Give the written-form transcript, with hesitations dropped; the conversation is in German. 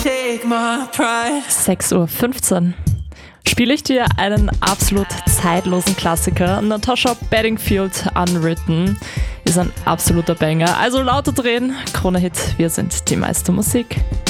6:15 Uhr. Spiele ich dir einen absolut zeitlosen Klassiker. Natasha Bedingfield, Unwritten, ist ein absoluter Banger. Also lauter drehen, Krone-Hit, wir sind die Meistermusik.